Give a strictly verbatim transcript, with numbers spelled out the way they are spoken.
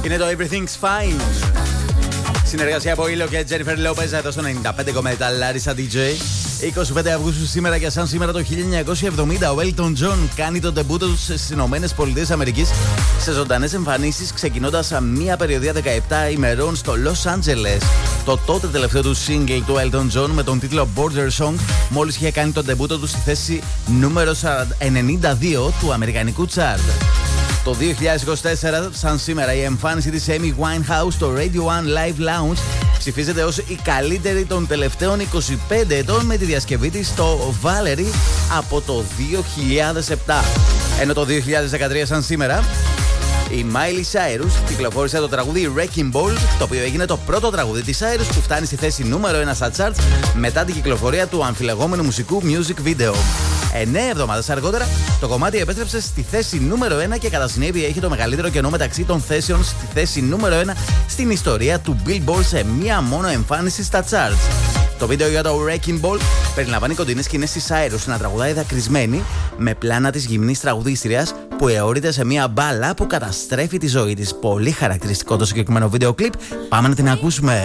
Είναι το Everything's Fine. Συνεργασία από Ήλιο και Τζένιφερ Λόπεζ εδώ στο ενενήντα πέντε κόμμα επτά Λάρισα ντι τζέι. είκοσι πέντε Αυγούστου σήμερα και σαν σήμερα το χίλια εννιακόσια εβδομήντα ο Elton John κάνει τον τεμπούτο του στις Ηνωμένες Πολιτείες Αμερικής σε ζωντανές εμφανίσεις, ξεκινώντας μια περιοδία δεκαεπτά ημερών στο Los Angeles. Το τότε τελευταίο του single του Elton John με τον τίτλο Border Song μόλις είχε κάνει τον τεμπούτο του στη θέση νούμερο ενενήντα δύο του αμερικανικού chart. Το δύο χιλιάδες είκοσι τέσσερα, σαν σήμερα, η εμφάνιση της Amy Winehouse στο Radio One Live Lounge ψηφίζεται ως η καλύτερη των τελευταίων είκοσι πέντε ετών με τη διασκευή της στο Valerie από το δύο χιλιάδες επτά. Ενώ το δύο χιλιάδες δεκατρία, σαν σήμερα, η Miley Cyrus κυκλοφόρησε το τραγούδι Wrecking Ball, το οποίο έγινε το πρώτο τραγούδι της Cyrus που φτάνει στη θέση νούμερο ένα στα charts μετά την κυκλοφορία του αμφιλεγόμενου μουσικού music video. Εννέα εβδομάδες αργότερα, το κομμάτι επέστρεψε στη θέση νούμερο ένα και κατά συνέπεια είχε το μεγαλύτερο κενό μεταξύ των θέσεων στη θέση νούμερο ένα στην ιστορία του Billboard σε μία μόνο εμφάνιση στα charts. Το βίντεο για το Wrecking Ball περιλαμβάνει κοντινές σκηνές της Cyrus να τραγουδάει δακρυσμένη με πλάνα της γυμνής τραγουδίστριας που αιωρείται σε μία μπάλα που καταστρέφει τη ζωή της. Πολύ χαρακτηριστικό το συγκεκριμένο βίντεο κλιπ. Πάμε να την ακούσουμε.